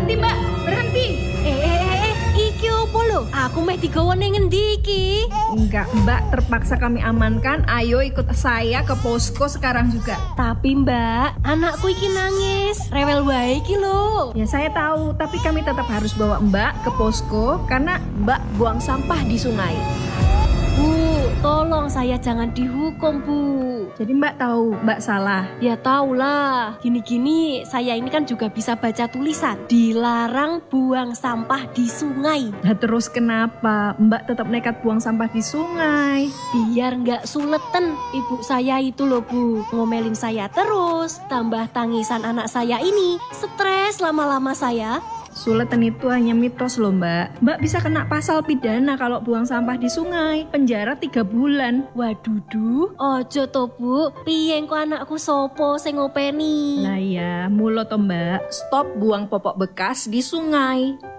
Berhenti mbak, berhenti. Iki opo lho? Aku meh digawa ning ngendi iki? Enggak mbak, terpaksa kami amankan. Ayo ikut saya ke posko sekarang juga. Tapi mbak, anakku iki nangis. Rewel wae iki lho. Ya saya tahu, tapi kami tetap harus bawa mbak ke posko karena mbak buang sampah di sungai. Bu, tolong saya jangan dihukum, Bu. Jadi mbak tahu mbak salah. Ya tahulah, gini-gini saya ini kan juga bisa baca tulisan. Dilarang buang sampah di sungai. Nah terus kenapa mbak tetap nekat buang sampah di sungai? Biar nggak suleten. Ibu saya itu loh Bu, ngomelin saya terus. Tambah tangisan anak saya ini, stres lama-lama saya. Suletan itu hanya mitos loh mbak. Mbak bisa kena pasal pidana kalau buang sampah di sungai. Penjara 3 bulan. Waduh, ojo to Bu. Piye engko anakku sopo sing ngopeni? Lah ya, mulo to mbak. Stop buang popok bekas di sungai.